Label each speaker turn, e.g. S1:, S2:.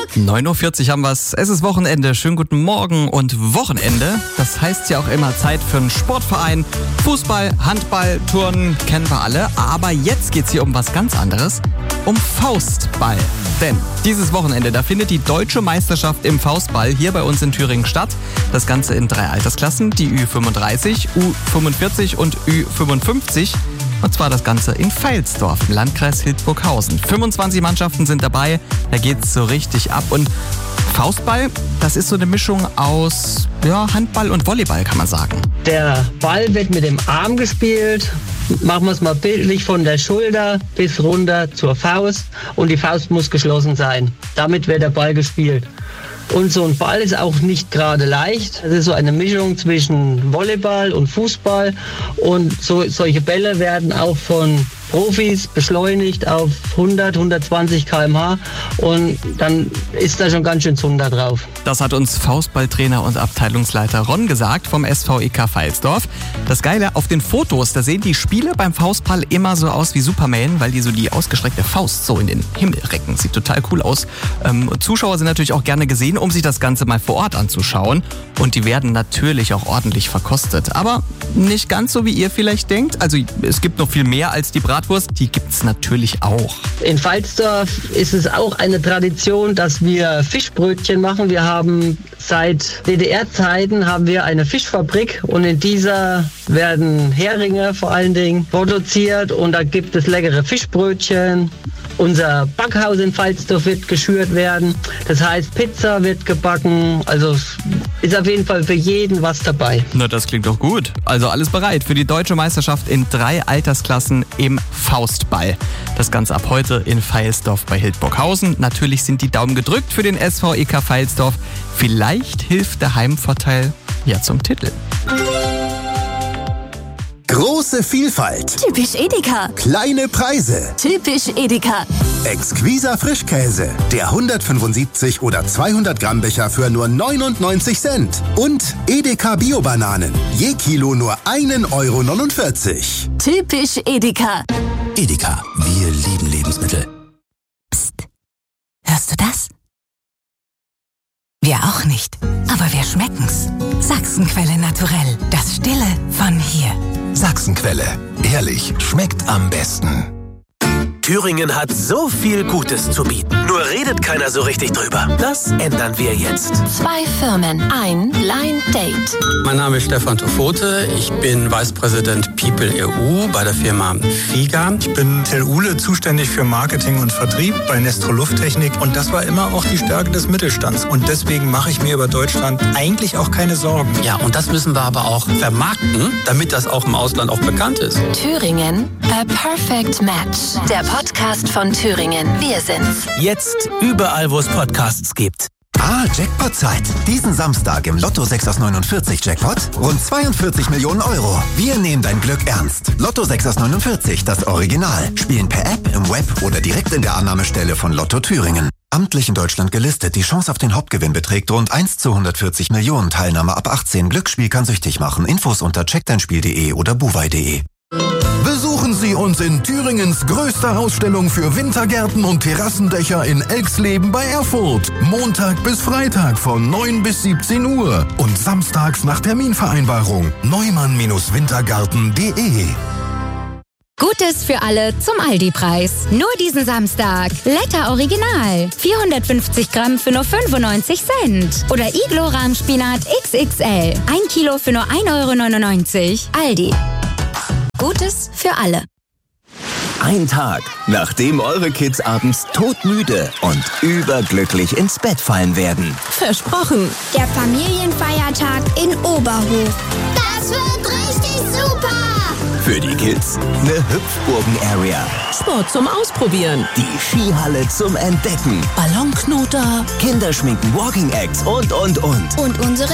S1: 9:40 Uhr haben wir's. Es ist Wochenende. Schönen guten Morgen und Wochenende. Das heißt ja auch immer Zeit für einen Sportverein. Fußball, Handball, Turnen kennen wir alle. Aber jetzt geht's hier um was ganz anderes. Um Faustball. Denn dieses Wochenende, da findet die deutsche Meisterschaft im Faustball hier bei uns in Thüringen statt. Das Ganze in 3 Altersklassen, die Ü35, U45 und Ü55. Und zwar das Ganze in Veilsdorf im Landkreis Hildburghausen. 25 Mannschaften sind dabei, da geht's so richtig ab. Und Faustball, das ist so eine Mischung aus Handball und Volleyball, kann man sagen.
S2: Der Ball wird mit dem Arm gespielt. Machen wir es mal bildlich, von der Schulter bis runter zur Faust. Und die Faust muss geschlossen sein. Damit wird der Ball gespielt. Und so ein Ball ist auch nicht gerade leicht. Es ist so eine Mischung zwischen Volleyball und Fußball. Und solche Bälle werden auch von Profis beschleunigt auf 100, 120 km/h. Und dann ist da schon ganz schön Zunder drauf.
S1: Das hat uns Faustballtrainer und Abteilungsleiter Ron gesagt vom SVEK Veilsdorf. Das Geile, auf den Fotos, da sehen die Spieler beim Faustball immer so aus wie Superman, weil die so die ausgestreckte Faust so in den Himmel recken. Sieht total cool aus. Zuschauer sind natürlich auch gerne gesehen, um sich das Ganze mal vor Ort anzuschauen. Und die werden natürlich auch ordentlich verkostet. Aber nicht ganz so, wie ihr vielleicht denkt. Also es gibt noch viel mehr als die Bratwurst. Die gibt's natürlich auch.
S2: In Veilsdorf ist es auch eine Tradition, dass wir Fischbrötchen machen. Wir haben seit DDR-Zeiten eine Fischfabrik und in dieser werden Heringe vor allen Dingen produziert und da gibt es leckere Fischbrötchen. Unser Backhaus in Veilsdorf wird geschürt werden. Das heißt, Pizza wird gebacken. Also ist auf jeden Fall für jeden was dabei.
S1: Na, das klingt doch gut. Also alles bereit für die deutsche Meisterschaft in 3 Altersklassen im Faustball. Das Ganze ab heute in Veilsdorf bei Hildburghausen. Natürlich sind die Daumen gedrückt für den SVEK Veilsdorf. Vielleicht hilft der Heimvorteil ja zum Titel.
S3: Große Vielfalt.
S4: Typisch Edeka.
S3: Kleine Preise.
S4: Typisch Edeka.
S3: Exquiser Frischkäse. Der 175 oder 200 Gramm Becher für nur 99 Cent. Und Edeka Bio-Bananen. Je Kilo nur 1,49 €.
S4: Typisch Edeka.
S3: Edeka. Wir lieben Lebensmittel.
S4: Psst. Hörst du das? Wir auch nicht. Aber wir schmecken's. Sachsenquelle naturell. Das Stille von hier.
S3: Sachsenquelle. Ehrlich, schmeckt am besten.
S5: Thüringen hat so viel Gutes zu bieten. Nur redet keiner so richtig drüber. Das ändern wir jetzt.
S4: 2 Firmen, ein Blind Date.
S6: Mein Name ist Stefan Tofote. Ich bin Vice President People EU bei der Firma FIGA.
S7: Ich bin Till Uhle, zuständig für Marketing und Vertrieb bei Nestro Lufttechnik. Und das war immer auch die Stärke des Mittelstands. Und deswegen mache ich mir über Deutschland eigentlich auch keine Sorgen.
S6: Ja, und das müssen wir aber auch vermarkten, damit das auch im Ausland auch bekannt ist.
S4: Thüringen, a perfect match. Der Podcast von Thüringen. Wir sind's.
S5: Jetzt überall, wo es Podcasts gibt.
S3: Jackpot-Zeit. Diesen Samstag im Lotto 6 aus 49 Jackpot rund 42 Millionen €. Wir nehmen dein Glück ernst. Lotto 6 aus 49, das Original. Spielen per App, im Web oder direkt in der Annahmestelle von Lotto Thüringen. Amtlich in Deutschland gelistet. Die Chance auf den Hauptgewinn beträgt rund 1 zu 140 Millionen. Teilnahme ab 18. Glücksspiel kann süchtig machen. Infos unter checkdeinspiel.de oder buwei.de.
S8: Besuchen Sie uns in Thüringens größter Ausstellung für Wintergärten und Terrassendächer in Elxleben bei Erfurt. Montag bis Freitag von 9 bis 17 Uhr und samstags nach Terminvereinbarung. neumann-wintergarten.de.
S9: Gutes für alle zum Aldi-Preis. Nur diesen Samstag. Letter Original. 450 Gramm für nur 95 Cent. Oder Iglo Rahmspinat XXL. 1 Kilo für nur 1,99 €. Aldi. Gutes für alle.
S10: Ein Tag, nachdem eure Kids abends todmüde und überglücklich ins Bett fallen werden.
S9: Versprochen.
S11: Der Familienfeiertag in Oberhof.
S12: Das wird richtig super.
S10: Für die Kids eine Hüpfburgen-Area.
S4: Sport zum Ausprobieren.
S10: Die Skihalle zum Entdecken.
S4: Ballonknoter.
S10: Kinderschminken, Walking Acts und.
S11: Und unsere